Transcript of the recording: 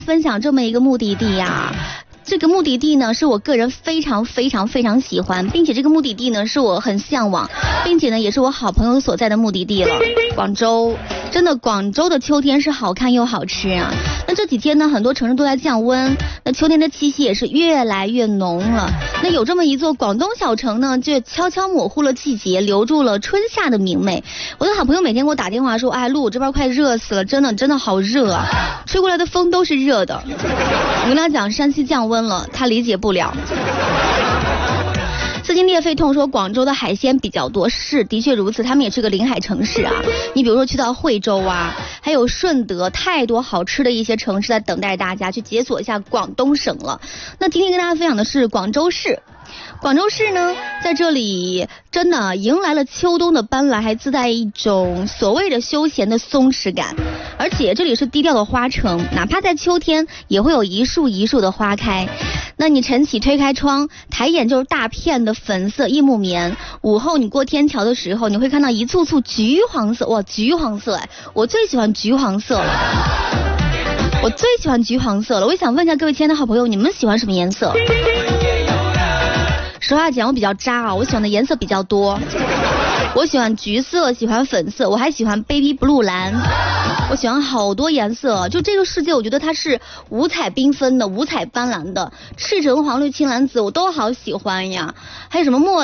分享这么一个目的地呀。这个目的地呢是我个人非常喜欢，并且这个目的地呢是我很向往，并且呢也是我好朋友所在的目的地了。广州，真的广州的秋天是好看又好吃啊。那这几天呢很多城市都在降温，那秋天的气息也是越来越浓了。那有这么一座广东小城呢，就悄悄模糊了季节，留住了春夏的明媚。我的好朋友每天给我打电话说，哎，路我这边快热死了，真的好热啊，吹过来的风都是热的。我跟他讲山西降温了，他理解不了。撕心裂肺痛说广州的海鲜比较多，是的确如此，他们也是个临海城市啊。你比如说去到惠州啊，还有顺德，太多好吃的一些城市在等待大家去解锁一下广东省了。那今天跟大家分享的是广州市。广州市呢，在这里真的迎来了秋冬的斑斓，还自带一种所谓的休闲的松弛感。而且这里是低调的花城，哪怕在秋天也会有一束一束的花开。那你晨起推开窗，抬眼就是大片的粉色夜幕棉。午后你过天桥的时候，你会看到一簇簇橘黄色，哇，橘黄色哎，我最喜欢橘黄色了。我最喜欢橘黄色了。我想问一下各位亲爱的好朋友，你们喜欢什么颜色？实话讲，我比较渣啊，我喜欢的颜色比较多。我喜欢橘色，喜欢粉色，我还喜欢 baby blue 蓝，我喜欢好多颜色。就这个世界，我觉得它是五彩缤纷的，五彩斑斓的，赤橙黄绿青蓝紫，我都好喜欢呀。还有什么墨